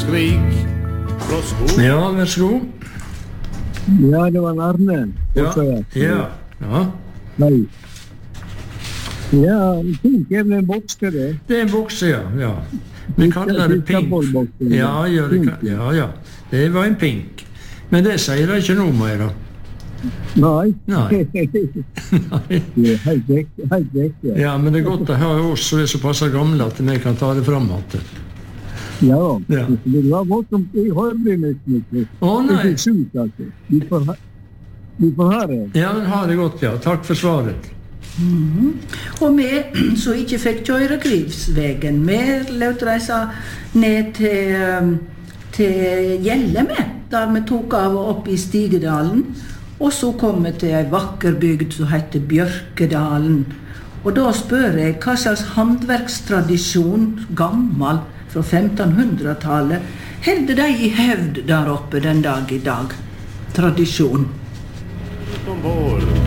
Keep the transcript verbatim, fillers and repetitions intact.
skrik fra skog. Ja, vær så god. Ja, det var Arne. Ja, ja, ja. Nei. Ja, pink er vel en bokse, det. Det er en bokse, ja, ja. Vi kaller det pink. Ja, ja, det kan, ja, ja. Det var en pink. Men det sier det ikke noe mer, da. Nei. Nei. Det er helt vekk, helt vekk, ja. Ja, men det er godt å ha oss som er såpass gamle at vi kan ta det frem igjen. Ja, Ja. det var voldsomt i hårbrynnesmykket. Å, nei. Det er sjukt, altså. Vi får ha, vi får ha det. Ja, men ha det godt, ja. Takk for svaret. Og vi som ikke fikk kjøre Grivsvegen, vi løt reise ned til, um, til Gjelleme, der vi tok av og opp i Stigedalen. Og så kom vi til en vakker bygd som heter Bjørkedalen. Og da spør jeg, hva slags håndverkstradisjon, gammel, fra femtenhundretallet, holder de i hevd der oppe den dag i dag? Tradisjon. Ombord.